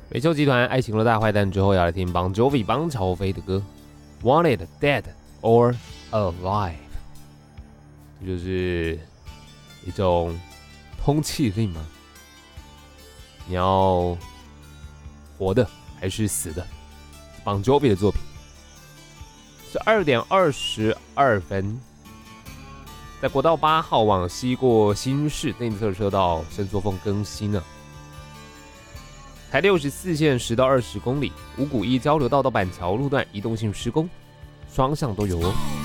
美秀集团《爱情的大坏蛋》之后要来听 Bon Jovi 邦乔飞的歌《Wanted Dead or Alive》，这就是一种通气令吗？你要活的还是死的？Bon Jovi 的作品。12点22分，在国道8号往西过新市内侧车道伸缩缝更新了。台64线10到20公里，五股一交流道到板桥路段移动性施工，双向都有哦。